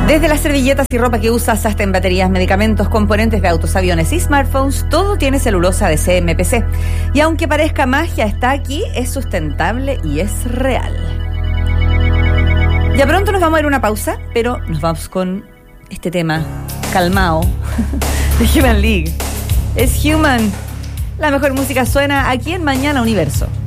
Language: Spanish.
Desde las servilletas y ropa que usas hasta en baterías, medicamentos, componentes de autos, aviones y smartphones, todo tiene celulosa de CMPC. Y aunque parezca magia, está aquí, es sustentable y es real. Ya pronto nos vamos a ir a una pausa, pero nos vamos con este tema calmao de Human League. Es Human. La mejor música suena aquí en Mañana Universo.